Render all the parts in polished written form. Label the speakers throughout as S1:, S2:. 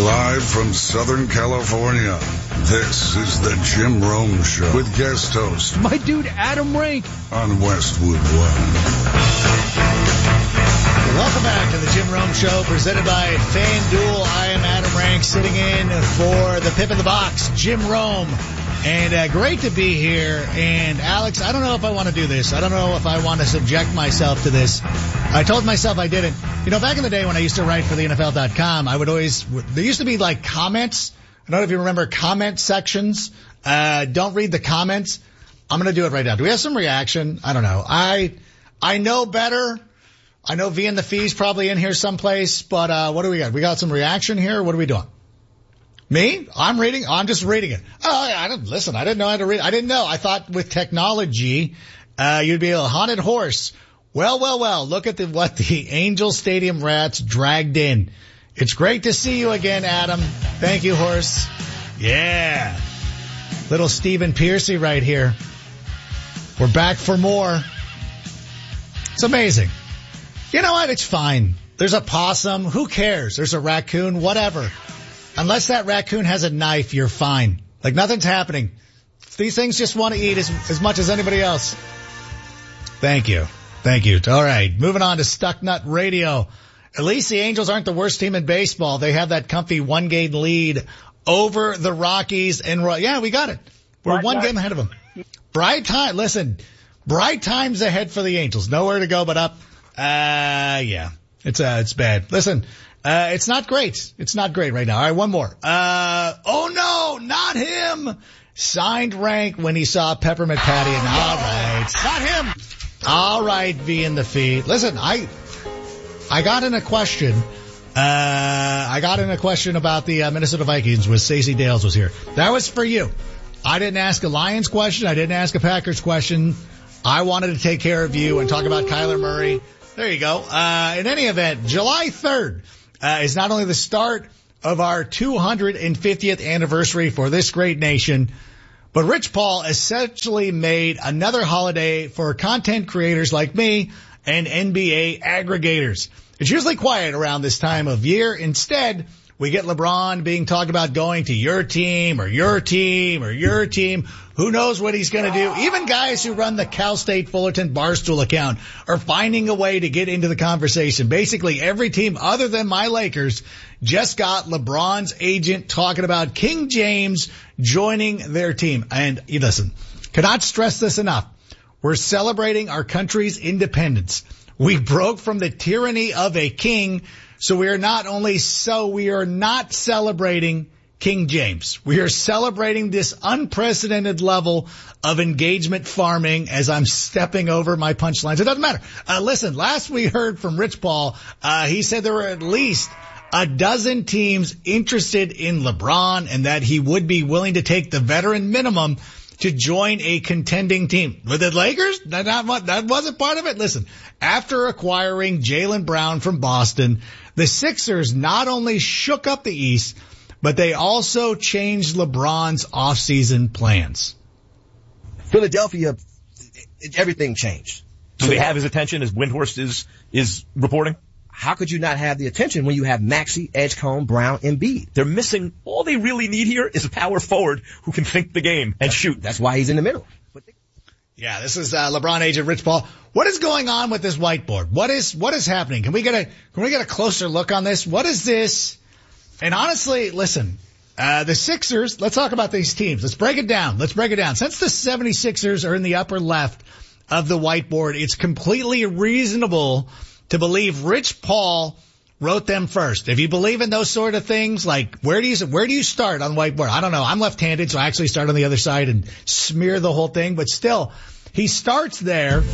S1: Live from Southern California, this is the Jim Rome Show with guest host,
S2: my dude Adam Rank,
S1: on Westwood One.
S3: Welcome back to the Jim Rome Show, presented by FanDuel. I am Adam Rank, sitting in for the Pip in the Box, Jim Rome. And great to be here. And Alex, I don't know if I want to do this. I don't know if I want to subject myself to this. I told myself I didn't. You know, back in the day when I used to write for the NFL.com, I would always, there used to be like comments. I don't know if you remember comment sections. Don't read the comments. I'm going to do it right now. Do we have some reaction? I don't know. I know better. I know V and the Fee's probably in here someplace, but what do we got? We got some reaction here? What are we doing? Me? I'm reading? I'm just reading it. Oh, yeah, I didn't know how to read. I didn't know. I thought with technology, you'd be a haunted horse. Well. Look at what the Angel Stadium rats dragged in. It's great to see you again, Adam. Thank you, horse. Yeah. Little Stephen Piercy right here. We're back for more. It's amazing. You know what? It's fine. There's a possum. Who cares? There's a raccoon. Whatever. Unless that raccoon has a knife, you're fine. Like nothing's happening. These things just want to eat as much as anybody else. Thank you. All right. Moving on to Stucknut Radio. At least the Angels aren't the worst team in baseball. They have that comfy one-game lead over the Rockies. And yeah, we got it. We're one game ahead of them. Bright times ahead for the Angels. Nowhere to go but up. Yeah. It's bad. Listen. It's not great. It's not great right now. All right, one more. Oh no, not him. Signed Rank when he saw Peppermint Patty. And all right. Not him.
S2: All right, V and the Fee. Listen, I got in a question. About the Minnesota Vikings when Stacey Dales was here. That was for you. I didn't ask a Lions question. I didn't ask a Packers question. I wanted to take care of you and talk about Kyler Murray. There you go. In any event, July 3rd. Is not only the start of our 250th anniversary for this great nation, but Rich Paul essentially made another holiday for content creators like me and NBA aggregators. It's usually quiet around this time of year. Instead, we get LeBron being talked about going to your team or your team or your team. Who knows what he's going to do? Even guys who run the Cal State Fullerton Barstool account are finding a way to get into the conversation. Basically, every team other than my Lakers just got LeBron's agent talking about King James joining their team. And you listen, cannot stress this enough. We're celebrating our country's independence. We broke from the tyranny of a king. So we are not celebrating King James. We are celebrating this unprecedented level of engagement farming as I'm stepping over my punchlines. It doesn't matter. Listen, last we heard from Rich Paul, he said there were at least a dozen teams interested in LeBron and that he would be willing to take the veteran minimum to join a contending team. With the Lakers? That wasn't part of it. Listen, after acquiring Jaylen Brown from Boston, the Sixers not only shook up the East, but they also changed LeBron's offseason plans.
S4: Philadelphia, everything changed.
S5: Do they have his attention as Windhorst is reporting?
S4: How could you not have the attention when you have Maxey, Edgecombe, Brown, and Embiid?
S5: They're missing. All they really need here is a power forward who can think the game and shoot.
S4: That's why he's in the middle.
S2: Yeah, this is LeBron agent Rich Paul. What is going on with this whiteboard? What is happening? Can we get a closer look on this? What is this? And honestly, listen, the Sixers, let's talk about these teams. Let's break it down. Since the 76ers are in the upper left of the whiteboard, it's completely reasonable to believe Rich Paul wrote them first. If you believe in those sort of things, like where do you start on whiteboard? I don't know. I'm left-handed, so I actually start on the other side and smear the whole thing. But still, he starts there.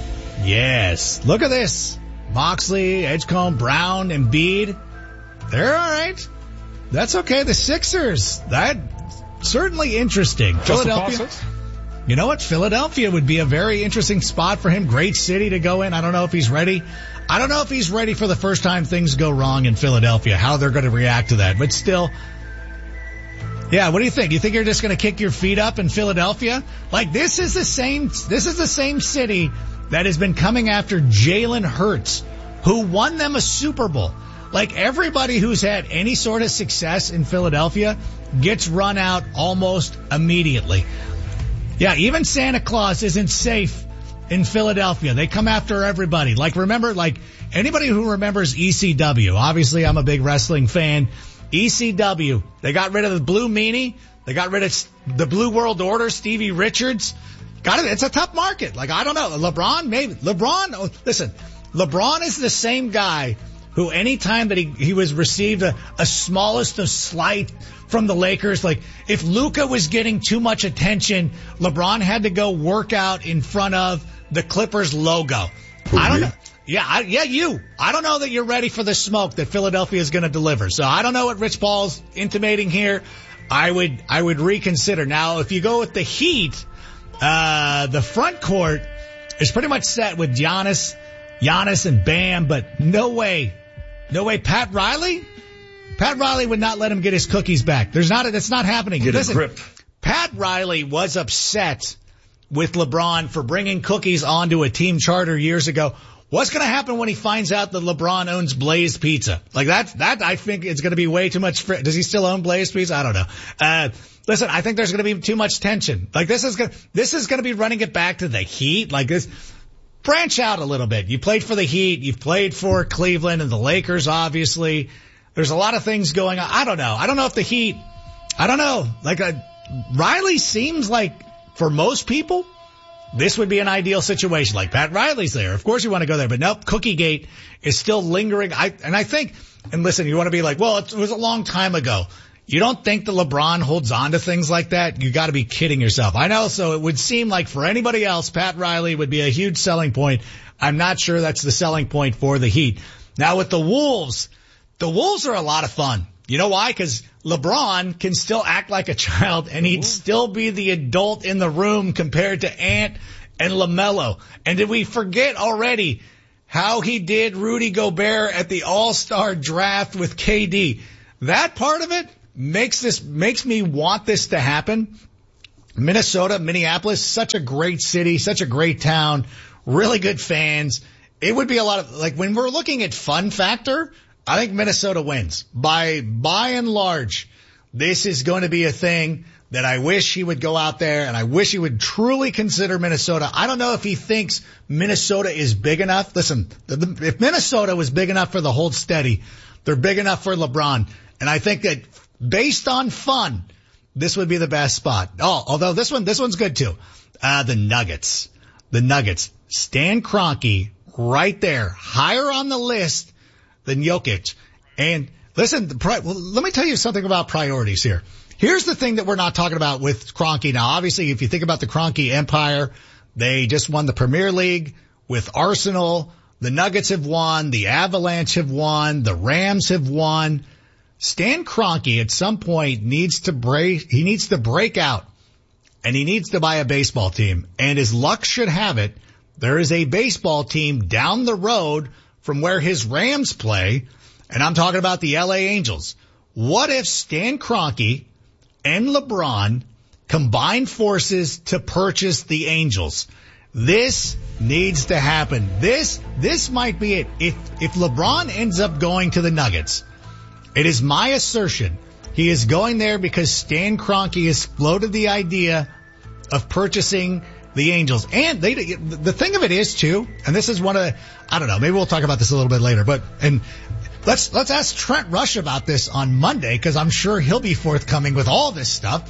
S2: Yes. Look at this. Moxley, Edgecombe, Brown, Embiid. They're all right. That's okay. The Sixers. That certainly interesting. Philadelphia. You know what? Philadelphia would be a very interesting spot for him. Great city to go in. I don't know if he's ready. I don't know if he's ready for the first time things go wrong in Philadelphia, how they're going to react to that. But still, yeah, what do you think? You think you're just going to kick your feet up in Philadelphia? Like, this is the same city that has been coming after Jalen Hurts, who won them a Super Bowl. Like everybody who's had any sort of success in Philadelphia gets run out almost immediately. Yeah, even Santa Claus isn't safe in Philadelphia. They come after everybody. Like, remember, like, anybody who remembers ECW, obviously I'm a big wrestling fan. ECW, they got rid of the Blue Meanie. They got rid of the Blue World Order, Stevie Richards. It's a tough market. Like, I don't know. LeBron, maybe. Listen, LeBron is the same guy who anytime that he was received a smallest of slight from the Lakers, like if Luka was getting too much attention, LeBron had to go work out in front of the Clippers logo. I don't know. Yeah, you. I don't know that you're ready for the smoke that Philadelphia is going to deliver. So I don't know what Rich Paul's intimating here. I would reconsider. Now, if you go with the Heat, the front court is pretty much set with Giannis and Bam, but no way. Pat Riley would not let him get his cookies back. That's not happening.
S5: Listen, grip.
S2: Pat Riley was upset with LeBron for bringing cookies onto a team charter years ago. What's going to happen when he finds out that LeBron owns Blaze Pizza? Like that I think it's going to be way too much. Does he still own Blaze Pizza? I don't know. Listen, I think there's going to be too much tension. Like this is going to be running it back to the Heat. Like this. Branch out a little bit. You played for the Heat. You've played for Cleveland and the Lakers, obviously. There's a lot of things going on. I don't know. I don't know if the Heat, I don't know. Like, Riley seems like, for most people, this would be an ideal situation. Like, Pat Riley's there. Of course you want to go there. But nope, Cookiegate is still lingering. I think, and listen, you want to be like, well, it was a long time ago. You don't think that LeBron holds on to things like that? You got to be kidding yourself. I know, so it would seem like for anybody else, Pat Riley would be a huge selling point. I'm not sure that's the selling point for the Heat. Now with the Wolves are a lot of fun. You know why? Because LeBron can still act like a child and he'd still be the adult in the room compared to Ant and LaMelo. And did we forget already how he did Rudy Gobert at the All-Star draft with KD? That part of it makes me want this to happen. Minnesota, Minneapolis, such a great city, such a great town, really good fans. It would be a lot of, like, when we're looking at fun factor, I think Minnesota wins. By and large, this is going to be a thing that I wish he would go out there and I wish he would truly consider Minnesota. I don't know if he thinks Minnesota is big enough. Listen, if Minnesota was big enough for the Hold Steady, they're big enough for LeBron. And I think that based on fun, this would be the best spot. Oh, although this one's good too. The Nuggets. Stan Kroenke right there, higher on the list than Jokic. And listen, let me tell you something about priorities here. Here's the thing that we're not talking about with Kroenke. Now, obviously, if you think about the Kroenke empire, they just won the Premier League with Arsenal. The Nuggets have won. The Avalanche have won. The Rams have won. Stan Kroenke at some point needs to break out and he needs to buy a baseball team. And his luck should have it, there is a baseball team down the road from where his Rams play, and I'm talking about the LA Angels. What if Stan Kroenke and LeBron combine forces to purchase the Angels? This needs to happen. This might be it. If LeBron ends up going to the Nuggets, it is my assertion he is going there because Stan Kroenke has floated the idea of purchasing the Angels. And the thing of it is too, and this is one of the, I don't know, maybe we'll talk about this a little bit later, and let's ask Trent Rush about this on Monday because I'm sure he'll be forthcoming with all this stuff.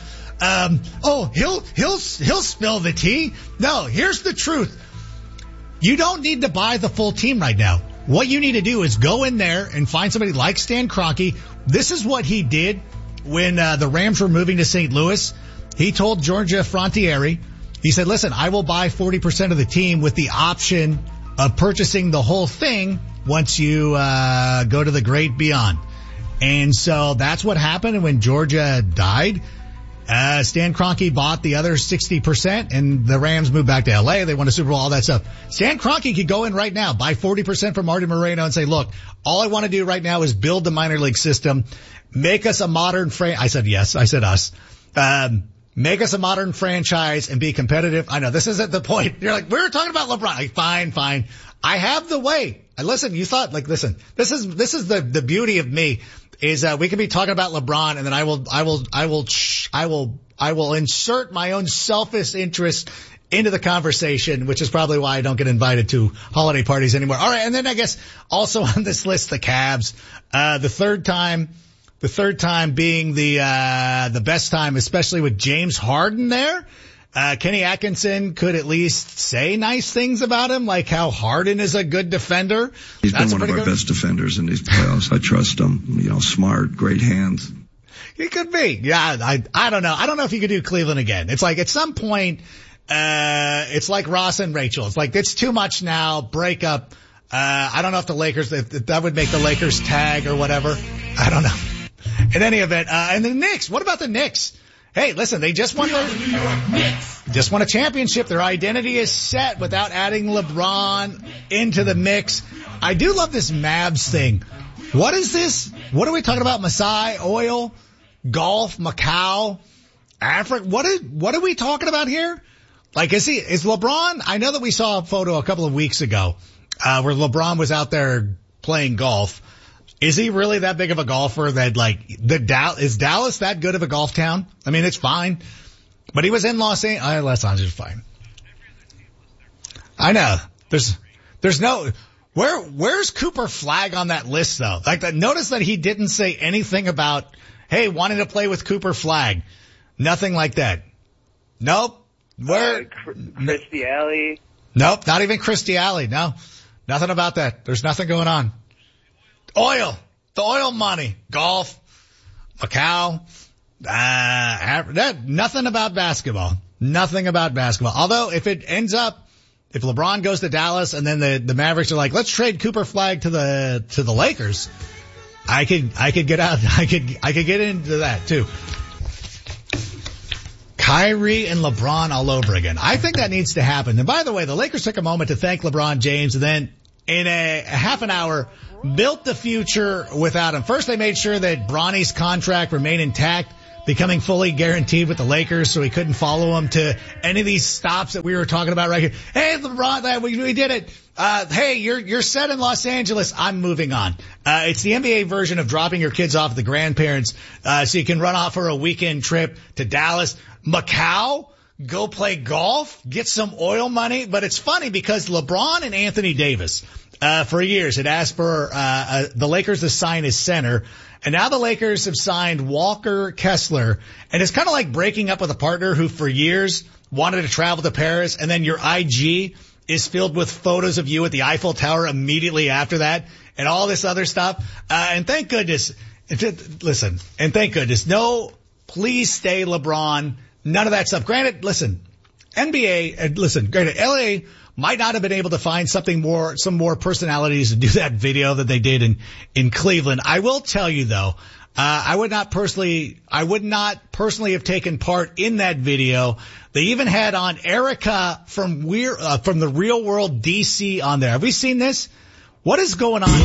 S2: He'll spill the tea. No, here's the truth. You don't need to buy the full team right now. What you need to do is go in there and find somebody like Stan Kroenke. This is what he did when the Rams were moving to St. Louis. He told Georgia Frontiere, he said, listen, I will buy 40% of the team with the option of purchasing the whole thing once you go to the great beyond. And so that's what happened when Georgia died. Stan Kroenke bought the other 60%, and the Rams moved back to L.A. They won a Super Bowl, all that stuff. Stan Kroenke could go in right now, buy 40% from Marty Moreno and say, look, all I want to do right now is build the minor league system, make us a modern I said yes, I said us. Make us a modern franchise and be competitive. I know this isn't the point. You're like, we were talking about LeBron. Like, fine. I have the way. Listen, you thought, like, listen, this is the beauty of me is, we can be talking about LeBron and then I will insert my own selfish interest into the conversation, which is probably why I don't get invited to holiday parties anymore. All right. And then I guess also on this list, the Cavs, the third time being the best time, especially with James Harden there. Kenny Atkinson could at least say nice things about him, like how Harden is a good defender.
S6: He's been one of our best defenders in these playoffs. I trust him. Smart, great hands.
S2: He could be. Yeah, I don't know. I don't know if he could do Cleveland again. It's like at some point, it's like Ross and Rachel. It's like, it's too much now. Break up. I don't know if the Lakers, if that would make the Lakers tag or whatever. I don't know. In any event, and the Knicks. What about the Knicks? Hey, listen, they just won a championship. Their identity is set without adding LeBron into the mix. I do love this Mavs thing. What is this? What are we talking about? Masai, oil, golf, Macau, Africa? What are we talking about here? Like, is LeBron? I know that we saw a photo a couple of weeks ago, where LeBron was out there playing golf. Is he really that big of a golfer that, like, is Dallas that good of a golf town? I mean, it's fine. But he was in Los Angeles. Los Angeles is fine. I know. There's no, where's Cooper Flagg on that list though? Like, notice that he didn't say anything about, hey, wanting to play with Cooper Flagg. Nothing like that. Nope.
S7: Christy Alley.
S2: Nope. Not even Christy Alley. No. Nothing about that. There's nothing going on. Oil, the oil money, golf, Macau, nothing about basketball. Nothing about basketball. Although if LeBron goes to Dallas and then the Mavericks are like, let's trade Cooper Flagg to the Lakers, I could get out. I could get into that too. Kyrie and LeBron all over again. I think that needs to happen. And by the way, the Lakers took a moment to thank LeBron James and then in a half an hour built the future without him. First, they made sure that Bronny's contract remained intact, becoming fully guaranteed with the Lakers, so he couldn't follow him to any of these stops that we were talking about right here. Hey, LeBron, we did it. Hey, you're set in Los Angeles. I'm moving on. It's the NBA version of dropping your kids off at the grandparents, so you can run off for a weekend trip to Dallas, Macau, go play golf, get some oil money. But it's funny because LeBron and Anthony Davis, for years had asked for the Lakers to sign his center, and now the Lakers have signed Walker Kessler, and it's kind of like breaking up with a partner who for years wanted to travel to Paris, and then your IG is filled with photos of you at the Eiffel Tower immediately after that, and all this other stuff. And thank goodness, listen, and thank goodness, no, please stay LeBron, none of that stuff. Granted, listen, granted, LA might not have been able to find some more personalities to do that video that they did in Cleveland. I will tell you though, I would not personally have taken part in that video. They even had on Erica from the Real World DC on there. Have we seen this? What is going on?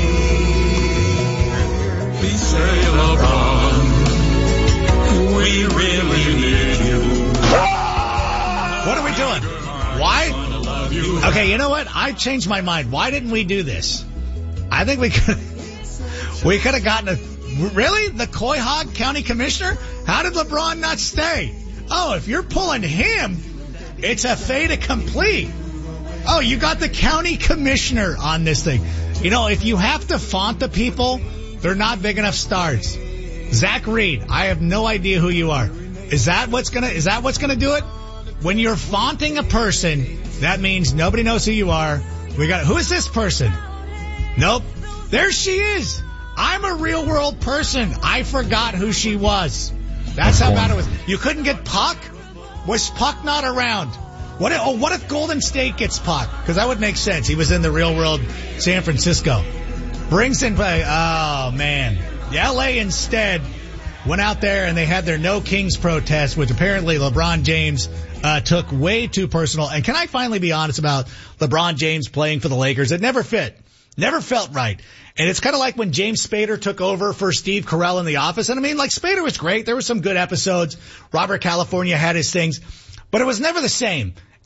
S8: We say LeBron, we really need you.
S2: What are we doing? Why? Okay, you know what? I changed my mind. Why didn't we do this? I think we could have gotten really? The Cuyahoga County Commissioner? How did LeBron not stay? Oh, if you're pulling him, it's a fait accompli. Oh, you got the county commissioner on this thing. You know, if you have to font the people, they're not big enough stars. Zach Reed, I have no idea who you are. Is that what's gonna do it? When you're fonting a person, that means nobody knows who you are. Who is this person? Nope. There she is. I'm a real world person. I forgot who she was. That's how bad it was. You couldn't get Puck? Was Puck not around? What if Golden State gets Puck? Because that would make sense. He was in the real world San Francisco. Brings in play. Oh, man. The LA instead went out there and they had their No Kings protest, which apparently LeBron James took way too personal. And can I finally be honest about LeBron James playing for the Lakers? It never fit. Never felt right. And it's kind of like when James Spader took over for Steve Carell in The Office. And I mean, like, Spader was great. There were some good episodes. Robert California had his things. But it was never the same.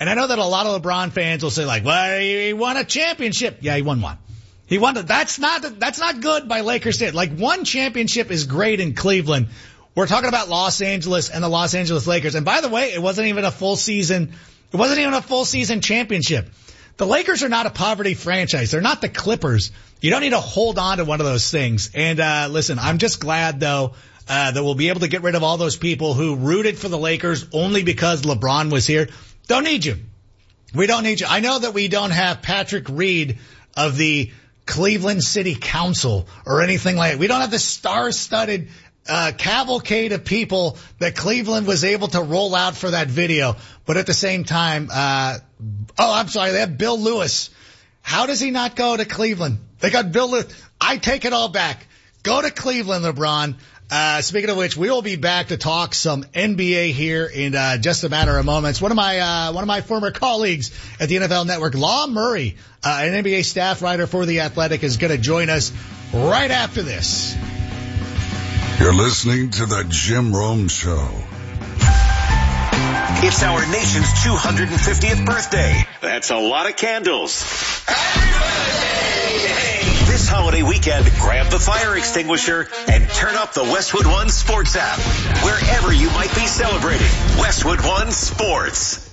S2: And I know that a lot of LeBron fans will say like, well, he won a championship. Yeah, he won one. He won. That's not good by Lakers standards. Like, one championship is great in Cleveland. We're talking about Los Angeles and the Los Angeles Lakers. And by the way, it wasn't even a full season. It wasn't even a full season championship. The Lakers are not a poverty franchise. They're not the Clippers. You don't need to hold on to one of those things. And, listen, I'm just glad though, that we'll be able to get rid of all those people who rooted for the Lakers only because LeBron was here. Don't need you. We don't need you. I know that we don't have Patrick Reed of the Cleveland City Council or anything like that. We don't have the star-studded cavalcade of people that Cleveland was able to roll out for that video. But at the same time, I'm sorry, they have Bill Lewis. How does he not go to Cleveland? They got Bill Lewis. I take it all back. Go to Cleveland, LeBron. Speaking of which, we will be back to talk some NBA here in just a matter of moments. One of my former colleagues at the NFL Network, Law Murray, an NBA staff writer for The Athletic, is going to join us right after this.
S1: You're listening to the Jim Rome Show.
S9: It's our nation's 250th birthday. That's a lot of candles. This holiday weekend, grab the fire extinguisher and turn up the Westwood One Sports app. Wherever you might be celebrating, Westwood One Sports.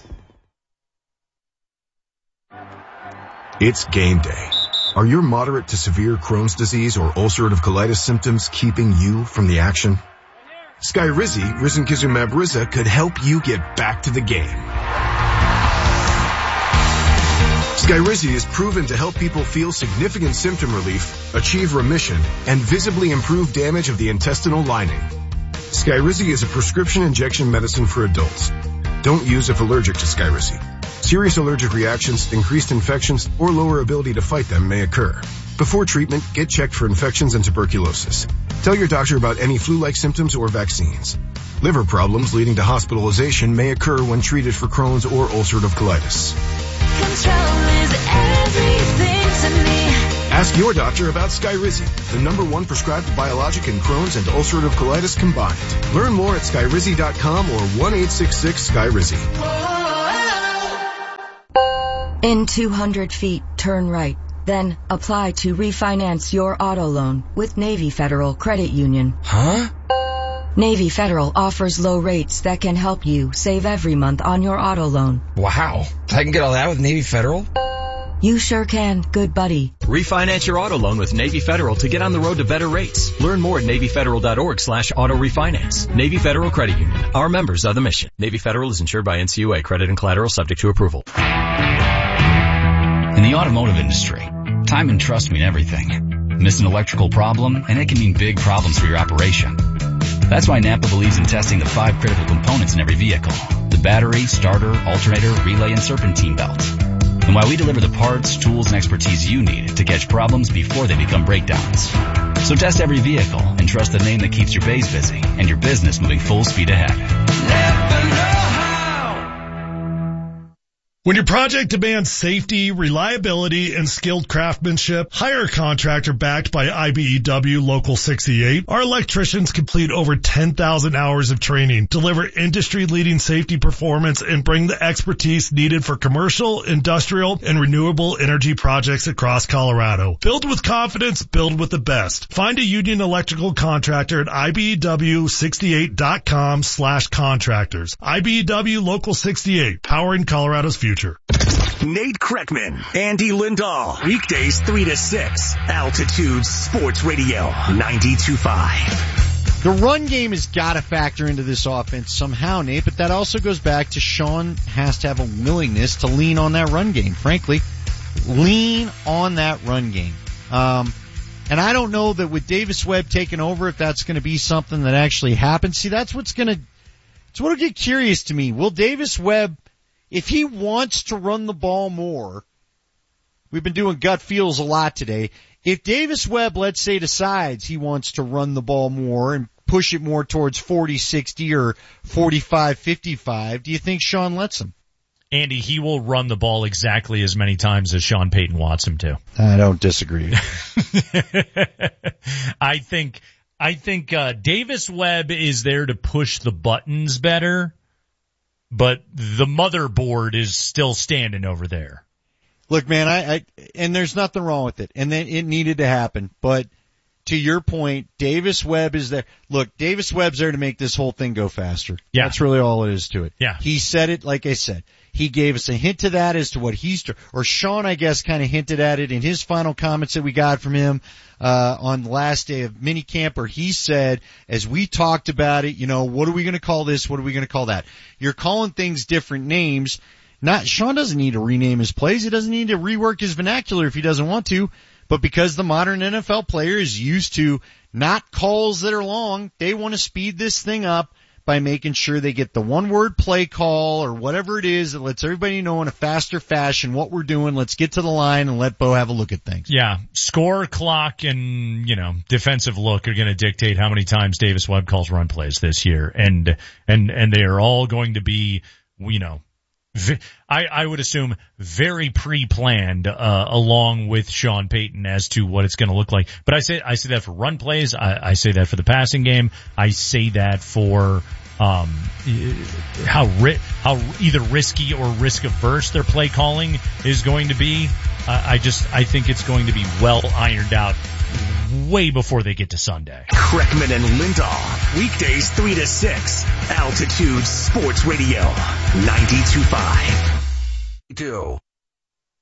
S10: It's game day. Are your moderate to severe Crohn's disease or ulcerative colitis symptoms keeping you from the action? Skyrizi, risankizumab Riza, could help you get back to the game. Skyrizi is proven to help people feel significant symptom relief, achieve remission, and visibly improve damage of the intestinal lining. Skyrizi is a prescription injection medicine for adults. Don't use if allergic to Skyrizi. Serious allergic reactions, increased infections, or lower ability to fight them may occur. Before treatment, get checked for infections and tuberculosis. Tell your doctor about any flu-like symptoms or vaccines. Liver problems leading to hospitalization may occur when treated for Crohn's or ulcerative colitis.
S11: Control is everything to me.
S10: Ask your doctor about Skyrizi, the #1 prescribed biologic in Crohn's and ulcerative colitis combined. Learn more at skyrizi.com or 1-866-SKYRIZI.
S12: In 200 feet, turn right. Then apply to refinance your auto loan with Navy Federal Credit Union.
S4: Huh?
S12: Navy Federal offers low rates that can help you save every month on your auto loan.
S4: Wow. I can get all that with Navy Federal?
S12: You sure can, good buddy.
S13: Refinance your auto loan with Navy Federal to get on the road to better rates. Learn more at NavyFederal.org/auto refinance. Navy Federal Credit Union. Our members are the mission. Navy Federal is insured by NCUA. Credit and collateral subject to approval.
S14: In the automotive industry, time and trust mean everything. Miss an electrical problem, and it can mean big problems for your operation. That's why Napa believes in testing the 5 critical components in every vehicle: the battery, starter, alternator, relay, and serpentine belt. And why we deliver the parts, tools, and expertise you need to catch problems before they become breakdowns. So test every vehicle and trust the name that keeps your bays busy and your business moving full speed ahead.
S15: When your project demands safety, reliability, and skilled craftsmanship, hire a contractor backed by IBEW Local 68. Our electricians complete over 10,000 hours of training, deliver industry-leading safety performance, and bring the expertise needed for commercial, industrial, and renewable energy projects across Colorado. Build with confidence, build with the best. Find a union electrical contractor at IBEW68.com/contractors. IBEW Local 68, powering Colorado's future.
S9: Nate Kreckman, Andy Lindahl, weekdays 3 to 6, Altitude Sports Radio 92.5.
S16: The run game has got to factor into this offense somehow, Nate, but that also goes back to Sean has to have a willingness to lean on that run game. Frankly, lean on that run game. And I don't know that with Davis Webb taking over, if that's going to be something that actually happens. See, it's what'll get curious to me. Will Davis Webb, if he wants to run the ball more, we've been doing gut feels a lot today. If Davis Webb, let's say, decides he wants to run the ball more and push it more towards 40-60 or 45-55, do you think Sean lets him?
S5: Andy, he will run the ball exactly as many times as Sean Payton wants him to.
S16: I don't disagree.
S5: I think Davis Webb is there to push the buttons better
S17: but the motherboard is still standing over there.
S16: Look, man, and there's nothing wrong with it, and then it needed to happen, but to your point, Davis Webb is there. Look, Davis Webb's there to make this whole thing go faster.
S17: Yeah.
S16: That's really all it is to it.
S17: Yeah.
S16: He said it, like I said. He gave us a hint to that as to what or Sean, I guess, kind of hinted at it in his final comments that we got from him, on the last day of minicamp, where he said, as we talked about it, what are we going to call this? What are we going to call that? You're calling things different names. Sean doesn't need to rename his plays. He doesn't need to rework his vernacular if he doesn't want to. But because the modern NFL player is used to not calls that are long, they want to speed this thing up by making sure they get the one-word play call or whatever it is that lets everybody know in a faster fashion what we're doing. Let's get to the line and let Bo have a look at things.
S17: Yeah, score, clock, and, defensive look are going to dictate how many times Davis Webb calls run plays this year. And they are all going to be, I would assume very pre-planned, along with Sean Payton as to what it's going to look like. But I say that for run plays. I say that for the passing game. I say that for, how either risky or risk averse their play calling is going to be. I think it's going to be well ironed out way before they get to Sunday.
S18: Kreckman and Lindahl, weekdays 3 to 6, Altitude Sports Radio, 92.5.